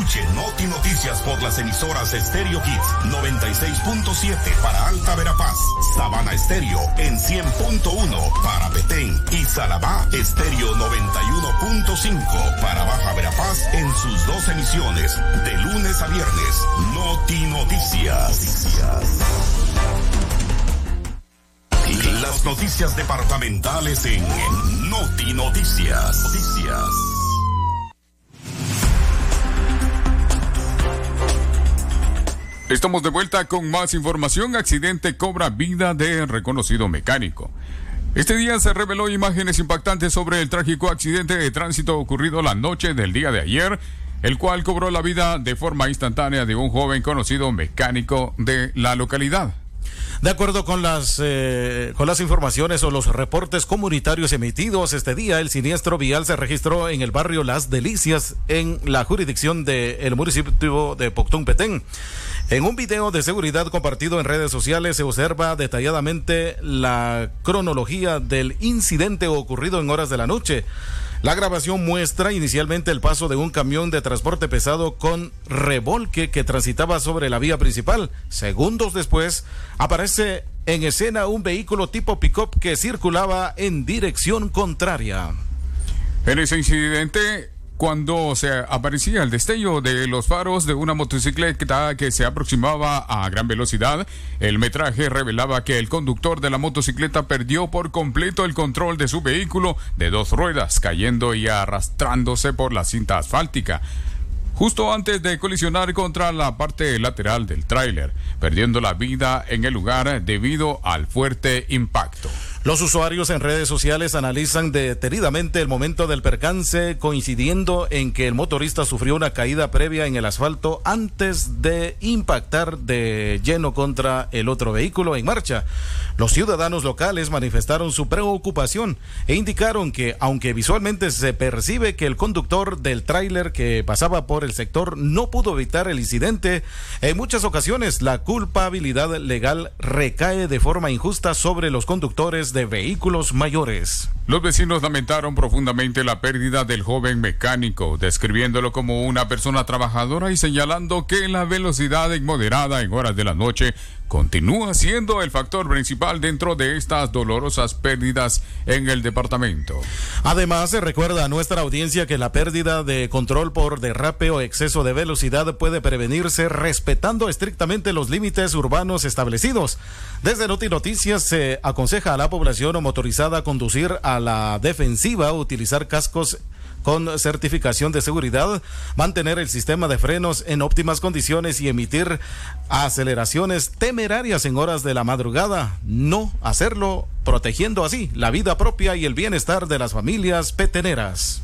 Escuche Noti Noticias por las emisoras Stereo Hits 96.7 para Alta Verapaz, Sabana Estéreo en 100.1 para Petén y Salabá Estéreo 91.5 para Baja Verapaz en sus 2 emisiones de lunes a viernes. Noti Noticias. Las noticias departamentales en Noti Noticias. Estamos de vuelta con más información. Accidente cobra vida de reconocido mecánico. Este día se reveló imágenes impactantes sobre el trágico accidente de tránsito ocurrido la noche del día de ayer, el cual cobró la vida de forma instantánea de un joven conocido mecánico de la localidad. De acuerdo con las informaciones o los reportes comunitarios emitidos este día, el siniestro vial se registró en el barrio Las Delicias, en la jurisdicción del municipio de Poctún, Petén. En un video de seguridad compartido en redes sociales se observa detalladamente la cronología del incidente ocurrido en horas de la noche. La grabación muestra inicialmente el paso de un camión de transporte pesado con remolque que transitaba sobre la vía principal. Segundos después, aparece en escena un vehículo tipo pick-up que circulaba en dirección contraria. En ese incidente, cuando se aparecía el destello de los faros de una motocicleta que se aproximaba a gran velocidad, el metraje revelaba que el conductor de la motocicleta perdió por completo el control de su vehículo de 2 ruedas, cayendo y arrastrándose por la cinta asfáltica, justo antes de colisionar contra la parte lateral del tráiler, perdiendo la vida en el lugar debido al fuerte impacto. Los usuarios en redes sociales analizan detenidamente el momento del percance, coincidiendo en que el motorista sufrió una caída previa en el asfalto antes de impactar de lleno contra el otro vehículo en marcha. Los ciudadanos locales manifestaron su preocupación e indicaron que, aunque visualmente se percibe que el conductor del tráiler que pasaba por el sector no pudo evitar el incidente, en muchas ocasiones la culpabilidad legal recae de forma injusta sobre los conductores de vehículos mayores. Los vecinos lamentaron profundamente la pérdida del joven mecánico, describiéndolo como una persona trabajadora y señalando que la velocidad inmoderada en horas de la noche continúa siendo el factor principal dentro de estas dolorosas pérdidas en el departamento. Además, se recuerda a nuestra audiencia que la pérdida de control por derrape o exceso de velocidad puede prevenirse respetando estrictamente los límites urbanos establecidos. Desde Noti Noticias se aconseja a la población motorizada conducir a la defensiva, utilizar cascos con certificación de seguridad, mantener el sistema de frenos en óptimas condiciones y emitir aceleraciones temerarias en horas de la madrugada. No hacerlo, protegiendo así la vida propia y el bienestar de las familias peteneras.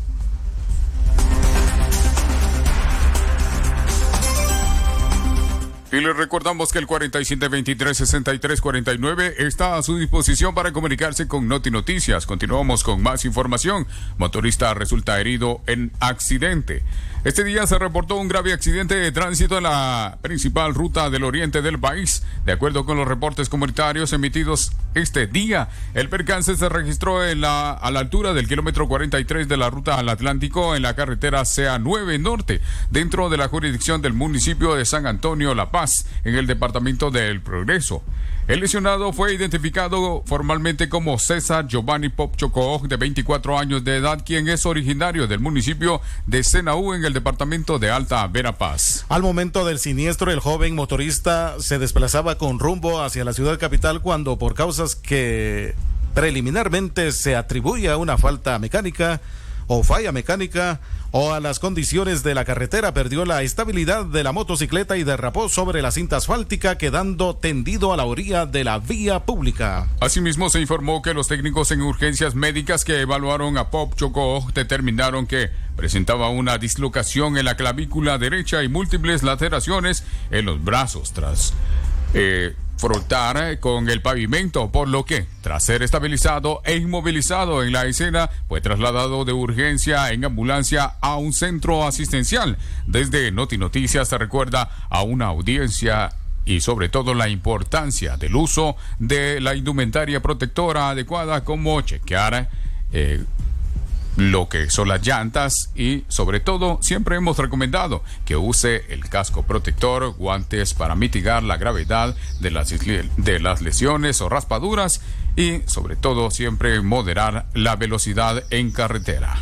Y les recordamos que el 4723-6349 está a su disposición para comunicarse con Noti Noticias. Continuamos con más información. Motorista resulta herido en accidente. Este día se reportó un grave accidente de tránsito en la principal ruta del oriente del país. De acuerdo con los reportes comunitarios emitidos este día, el percance se registró a la altura del kilómetro 43 de la ruta al Atlántico en la carretera CA9 Norte, dentro de la jurisdicción del municipio de San Antonio La Paz, en el departamento del Progreso. El lesionado fue identificado formalmente como César Giovanni Pop Chocó, de 24 años de edad, quien es originario del municipio de Senaú, en el departamento de Alta Verapaz. Al momento del siniestro, el joven motorista se desplazaba con rumbo hacia la ciudad capital cuando, por causas que preliminarmente se atribuye a una falta mecánica o falla mecánica o a las condiciones de la carretera, perdió la estabilidad de la motocicleta y derrapó sobre la cinta asfáltica, quedando tendido a la orilla de la vía pública. Asimismo, se informó que los técnicos en urgencias médicas que evaluaron a Pop Chocó determinaron que presentaba una dislocación en la clavícula derecha y múltiples laceraciones en los brazos tras frotar con el pavimento, por lo que, tras ser estabilizado e inmovilizado en la escena, fue trasladado de urgencia en ambulancia a un centro asistencial. Desde Noti Noticias se recuerda a una audiencia y sobre todo la importancia del uso de la indumentaria protectora adecuada, como chequear lo que son las llantas y sobre todo siempre hemos recomendado que use el casco protector, guantes para mitigar la gravedad de las lesiones o raspaduras y sobre todo siempre moderar la velocidad en carretera.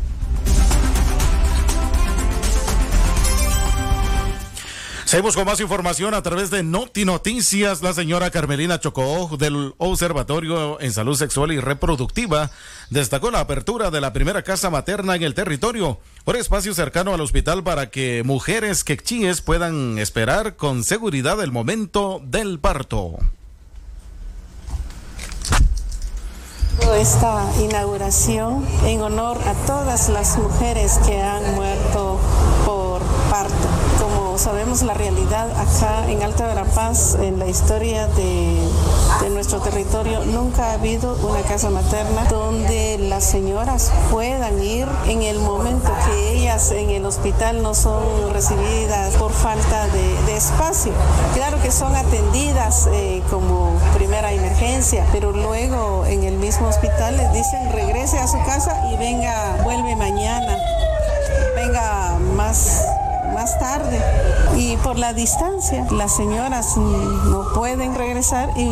Seguimos con más información a través de Noti Noticias. La señora Carmelina Chocó del Observatorio en Salud Sexual y Reproductiva destacó la apertura de la primera casa materna en el territorio, un espacio cercano al hospital para que mujeres quechíes puedan esperar con seguridad el momento del parto. Esta inauguración en honor a todas las mujeres que han muerto por parto. Como sabemos, la realidad acá en Alta Verapaz, en la historia de nuestro territorio, nunca ha habido una casa materna donde las señoras puedan ir en el momento que ellas en el hospital no son recibidas por falta de espacio. Claro que son atendidas como primera emergencia, pero luego en el mismo hospital les dicen regrese a su casa y venga, vuelve mañana, venga más tarde. Y por la distancia, las señoras no pueden regresar y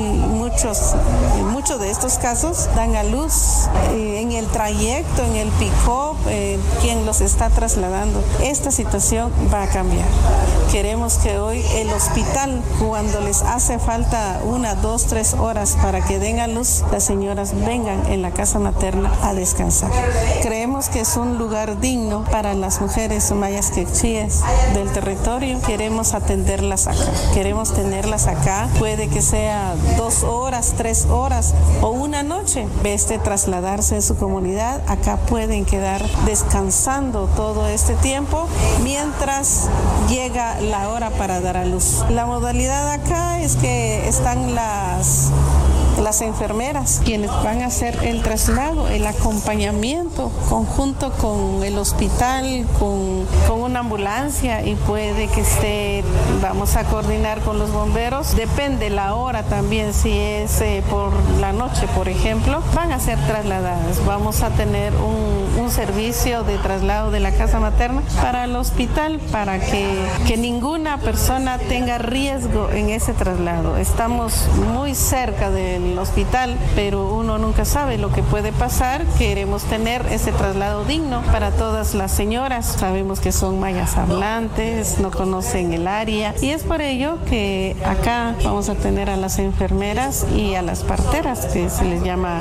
en muchos de estos casos dan a luz en el trayecto, en el pick-up, quien los está trasladando. Esta situación va a cambiar. Queremos que hoy el hospital, cuando les hace falta 1, 2, 3 horas para que den a luz, las señoras vengan en la casa materna a descansar. Creemos que es un lugar digno para las mujeres mayas quechíes del territorio. Queremos atenderlas acá, queremos tenerlas acá. Puede que sea 2 horas, 3 horas o una noche. En vez de trasladarse en su comunidad, acá pueden quedar descansando todo este tiempo mientras llega la hora para dar a luz. La modalidad acá es que están las enfermeras, quienes van a hacer el traslado, el acompañamiento, conjunto con el hospital, con una ambulancia, y puede que vamos a coordinar con los bomberos, depende la hora también, si es por la noche, por ejemplo, van a ser trasladadas. Vamos a tener un servicio de traslado de la casa materna para el hospital, para que ninguna persona tenga riesgo en ese traslado. Estamos muy cerca del hospital, pero uno nunca sabe lo que puede pasar. Queremos tener ese traslado digno para todas las señoras. Sabemos que son mayas hablantes, no conocen el área, y es por ello que acá vamos a tener a las enfermeras y a las parteras, que se les llama,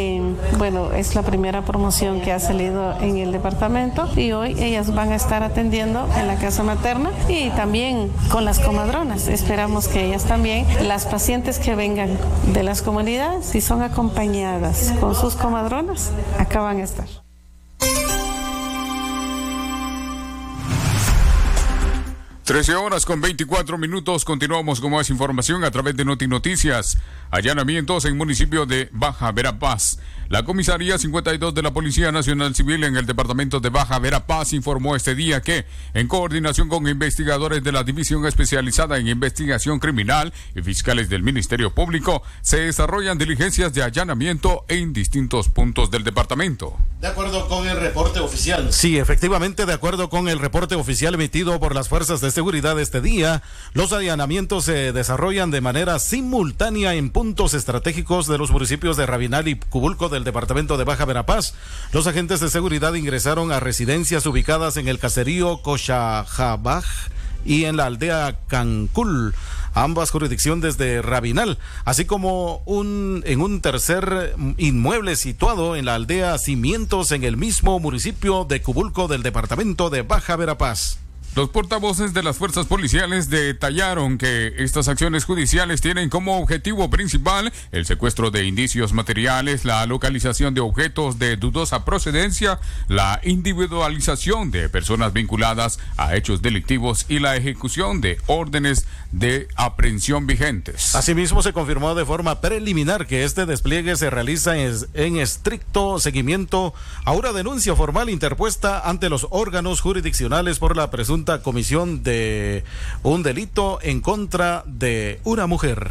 es la primera promoción que ha salido en el departamento, y hoy ellas van a estar atendiendo en la casa materna y también con las comadronas. Esperamos que ellas también, las pacientes que vengan de las comunidades, si son acompañadas con sus comadronas, acá van a estar. 13:24. Continuamos con más información a través de Noti Noticias. Allanamientos en municipio de Baja Verapaz. La comisaría 52 de la Policía Nacional Civil en el departamento de Baja Verapaz informó este día que, en coordinación con investigadores de la División Especializada en Investigación Criminal y fiscales del Ministerio Público, se desarrollan diligencias de allanamiento en distintos puntos del departamento. De acuerdo con el reporte oficial. Sí, efectivamente, de acuerdo con el reporte oficial emitido por las fuerzas de seguridad este día, los allanamientos se desarrollan de manera simultánea en puntos estratégicos de los municipios de Rabinal y Cubulco del departamento de Baja Verapaz. Los agentes de seguridad ingresaron a residencias ubicadas en el caserío Cochajabaj y en la aldea Cancul, ambas jurisdicciones de Rabinal, así como en un tercer inmueble situado en la aldea Cimientos en el mismo municipio de Cubulco del departamento de Baja Verapaz. Los portavoces de las fuerzas policiales detallaron que estas acciones judiciales tienen como objetivo principal el secuestro de indicios materiales, la localización de objetos de dudosa procedencia, la individualización de personas vinculadas a hechos delictivos y la ejecución de órdenes de aprehensión vigentes. Asimismo, se confirmó de forma preliminar que este despliegue se realiza en estricto seguimiento a una denuncia formal interpuesta ante los órganos jurisdiccionales por la presunta comisión de un delito en contra de una mujer.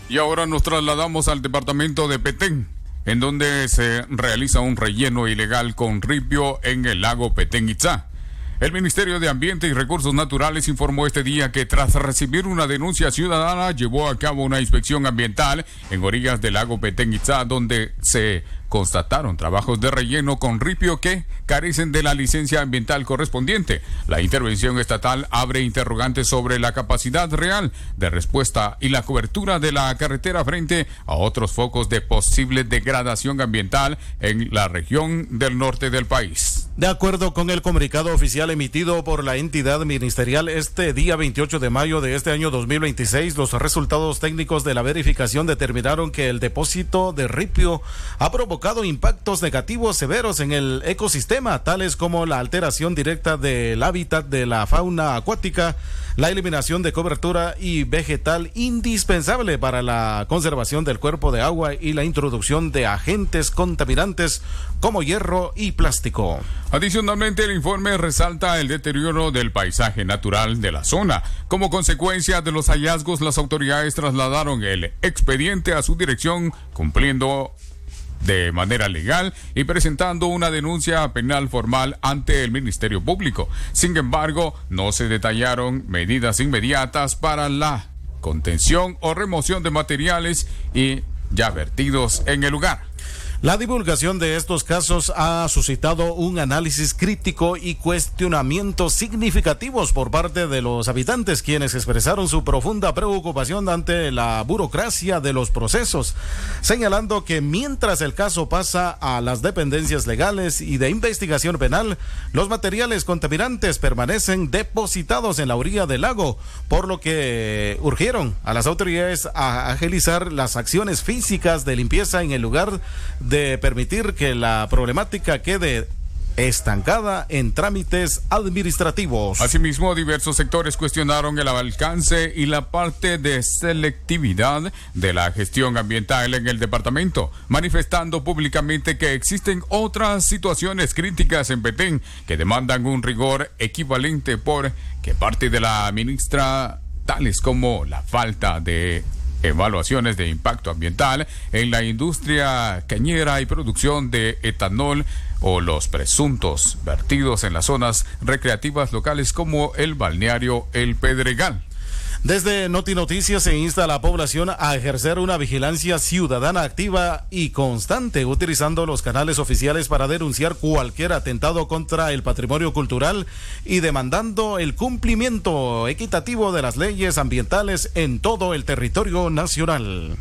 Y ahora nos trasladamos al departamento de Petén, en donde se realiza un relleno ilegal con ripio en el lago Petén Itzá. El Ministerio de Ambiente y Recursos Naturales informó este día que tras recibir una denuncia ciudadana llevó a cabo una inspección ambiental en orillas del lago Petén Itzá, donde se constataron trabajos de relleno con ripio que carecen de la licencia ambiental correspondiente. La intervención estatal abre interrogantes sobre la capacidad real de respuesta y la cobertura de la carretera frente a otros focos de posible degradación ambiental en la región del norte del país. De acuerdo con el comunicado oficial emitido por la entidad ministerial este día 28 de mayo de este año 2026, los resultados técnicos de la verificación determinaron que el depósito de ripio ha provocado impactos negativos severos en el ecosistema, tales como la alteración directa del hábitat de la fauna acuática, la eliminación de cobertura y vegetal indispensable para la conservación del cuerpo de agua y la introducción de agentes contaminantes como hierro y plástico. Adicionalmente, el informe resalta el deterioro del paisaje natural de la zona. Como consecuencia de los hallazgos, las autoridades trasladaron el expediente a su dirección, cumpliendo de manera legal y presentando una denuncia penal formal ante el Ministerio Público. Sin embargo, no se detallaron medidas inmediatas para la contención o remoción de materiales y ya vertidos en el lugar. La divulgación de estos casos ha suscitado un análisis crítico y cuestionamientos significativos por parte de los habitantes, quienes expresaron su profunda preocupación ante la burocracia de los procesos, señalando que mientras el caso pasa a las dependencias legales y de investigación penal, los materiales contaminantes permanecen depositados en la orilla del lago, por lo que urgieron a las autoridades a agilizar las acciones físicas de limpieza en el lugar de permitir que la problemática quede estancada en trámites administrativos. Asimismo, diversos sectores cuestionaron el alcance y la parte de selectividad de la gestión ambiental en el departamento, manifestando públicamente que existen otras situaciones críticas en Petén que demandan un rigor equivalente por que parte de la ministra, tales como la falta de evaluaciones de impacto ambiental en la industria cañera y producción de etanol o los presuntos vertidos en las zonas recreativas locales como el balneario El Pedregal. Desde Noti Noticias se insta a la población a ejercer una vigilancia ciudadana activa y constante, utilizando los canales oficiales para denunciar cualquier atentado contra el patrimonio cultural y demandando el cumplimiento equitativo de las leyes ambientales en todo el territorio nacional.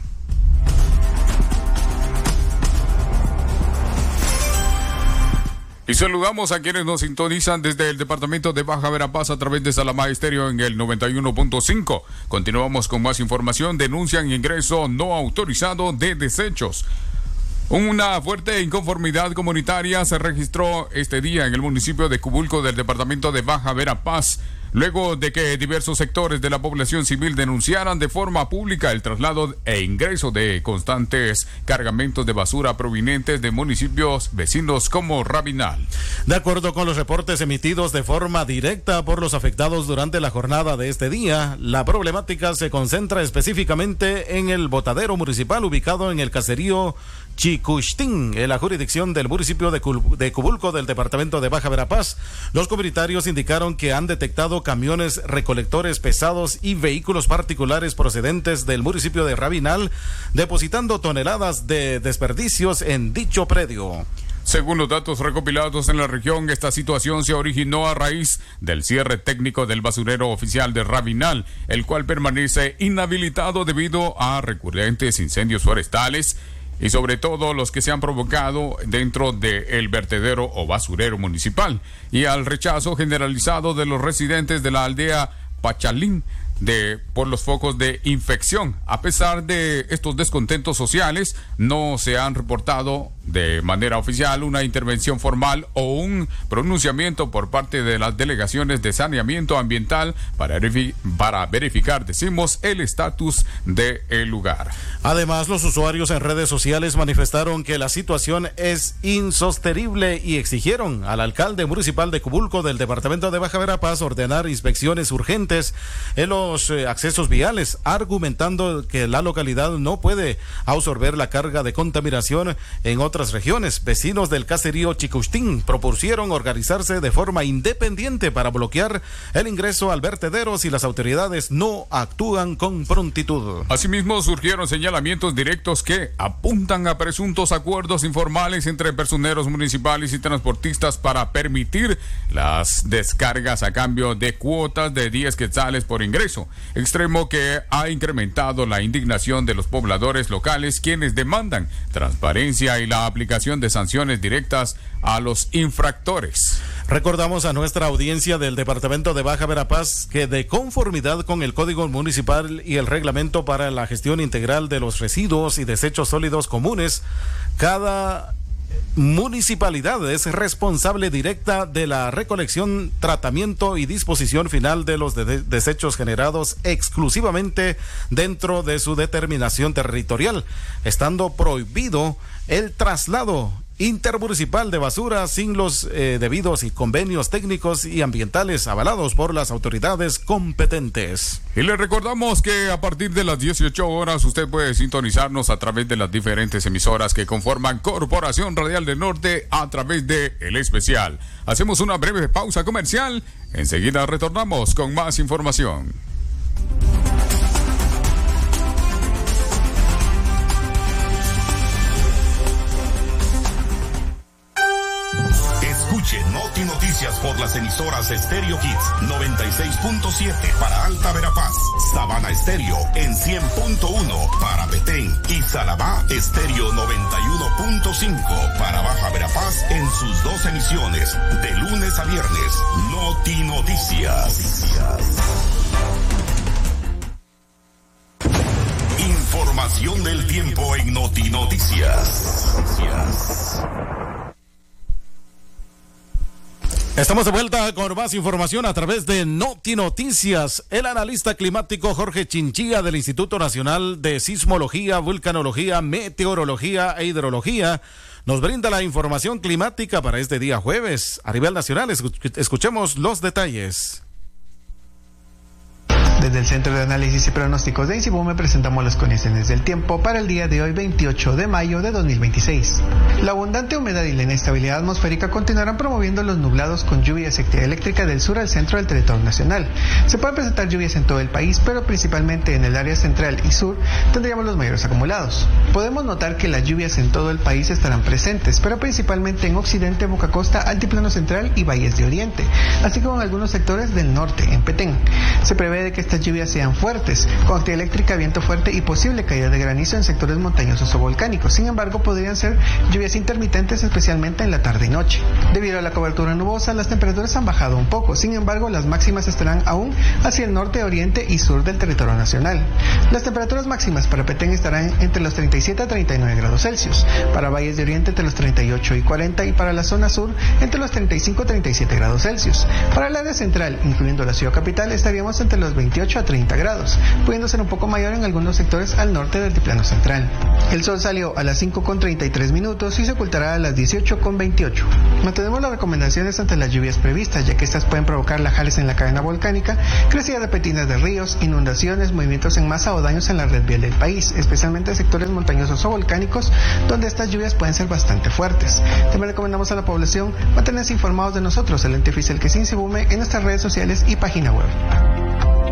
Y saludamos a quienes nos sintonizan desde el departamento de Baja Verapaz a través de Salamá Estéreo en el 91.5. Continuamos con más información. Denuncian ingreso no autorizado de desechos. Una fuerte inconformidad comunitaria se registró este día en el municipio de Cubulco del departamento de Baja Verapaz, luego de que diversos sectores de la población civil denunciaran de forma pública el traslado e ingreso de constantes cargamentos de basura provenientes de municipios vecinos como Rabinal. De acuerdo con los reportes emitidos de forma directa por los afectados durante la jornada de este día, la problemática se concentra específicamente en el botadero municipal ubicado en el caserío Chicushtín, en la jurisdicción del municipio de Cubulco del departamento de Baja Verapaz. Los comunitarios indicaron que han detectado camiones recolectores pesados y vehículos particulares procedentes del municipio de Rabinal depositando toneladas de desperdicios en dicho predio. Según los datos recopilados en la región, esta situación se originó a raíz del cierre técnico del basurero oficial de Rabinal, el cual permanece inhabilitado debido a recurrentes incendios forestales y sobre todo los que se han provocado dentro del vertedero o basurero municipal, y al rechazo generalizado de los residentes de la aldea Pachalín por los focos de infección. A pesar de estos descontentos sociales, no se han reportado de manera oficial una intervención formal o un pronunciamiento por parte de las delegaciones de saneamiento ambiental para verificar, decimos, el estatus del lugar. Además, los usuarios en redes sociales manifestaron que la situación es insostenible y exigieron al alcalde municipal de Cubulco del departamento de Baja Verapaz ordenar inspecciones urgentes en los accesos viales, argumentando que la localidad no puede absorber la carga de contaminación en otras regiones. Vecinos del caserío Chicustín propusieron organizarse de forma independiente para bloquear el ingreso al vertedero si las autoridades no actúan con prontitud. Asimismo, surgieron señalamientos directos que apuntan a presuntos acuerdos informales entre personeros municipales y transportistas para permitir las descargas a cambio de cuotas de 10 quetzales por ingreso, extremo que ha incrementado la indignación de los pobladores locales, quienes demandan transparencia y la aplicación de sanciones directas a los infractores. Recordamos a nuestra audiencia del departamento de Baja Verapaz que, de conformidad con el Código Municipal y el Reglamento para la Gestión Integral de los Residuos y Desechos Sólidos Comunes, cada municipalidad es responsable directa de la recolección, tratamiento y disposición final de los desechos generados exclusivamente dentro de su determinación territorial, estando prohibido el traslado intermunicipal de basura sin los debidos y convenios técnicos y ambientales avalados por las autoridades competentes. Y le recordamos que a partir de las 18 horas usted puede sintonizarnos a través de las diferentes emisoras que conforman Corporación Radial del Norte a través de El Especial. Hacemos una breve pausa comercial, enseguida retornamos con más información. Escuche Noti Noticias por las emisoras Estéreo Hits 96.7 para Alta Verapaz, Sabana Estéreo en 100.1 para Petén y Salabá Estéreo 91.5 para Baja Verapaz en sus dos emisiones de lunes a viernes. Noti Noticias. Información del tiempo en Noti Noticias. Estamos de vuelta con más información a través de Noti Noticias. El analista climático Jorge Chinchilla del Instituto Nacional de Sismología, Vulcanología, Meteorología e Hidrología nos brinda la información climática para este día jueves. A nivel nacional, escuchemos los detalles. Desde el Centro de Análisis y Pronósticos de INSIBUME presentamos las condiciones del tiempo para el día de hoy, 28 de mayo de 2026. La abundante humedad y la inestabilidad atmosférica continuarán promoviendo los nublados con lluvias y actividad eléctrica del sur al centro del territorio nacional. Se pueden presentar lluvias en todo el país, pero principalmente en el área central y sur tendríamos los mayores acumulados. Podemos notar que las lluvias en todo el país estarán presentes, pero principalmente en occidente, Boca Costa, Altiplano Central y valles de oriente, así como en algunos sectores del norte, en Petén. Se prevé de que estas lluvias sean fuertes, con actividad eléctrica, viento fuerte y posible caída de granizo en sectores montañosos o volcánicos. Sin embargo, podrían ser lluvias intermitentes, especialmente en la tarde y noche. Debido a la cobertura nubosa, las temperaturas han bajado un poco. Sin embargo, las máximas estarán aún hacia el norte, oriente y sur del territorio nacional. Las temperaturas máximas para Petén estarán entre los 37 a 39 grados Celsius, para valles de oriente entre los 38 y 40 y para la zona sur entre los 35 a 37 grados Celsius. Para el área central, incluyendo la ciudad capital, estaríamos entre los 28 a 30 grados, pudiendo ser un poco mayor en algunos sectores al norte del altiplano central. El sol salió a las 5:33 minutos y se ocultará a las 18:28. Mantenemos las recomendaciones ante las lluvias previstas, ya que estas pueden provocar lajares en la cadena volcánica, crecida repentinas de ríos, inundaciones, movimientos en masa o daños en la red vial del país, especialmente en sectores montañosos o volcánicos, donde estas lluvias pueden ser bastante fuertes. También recomendamos a la población mantenerse informados de nosotros, el ente oficial que es INSIBUME, en nuestras redes sociales y página web.